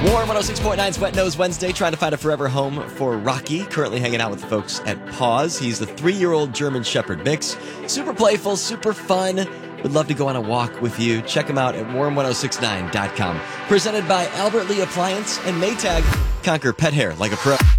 Warm 106.9's Wet Nose Wednesday, trying to find a forever home for Rocky. Currently hanging out with the folks at Paws. He's the 3-year-old German Shepherd mix. Super playful, super fun. Would love to go on a walk with you. Check him out at warm1069.com. Presented by Albert Lee Appliance and Maytag. Conquer pet hair like a pro.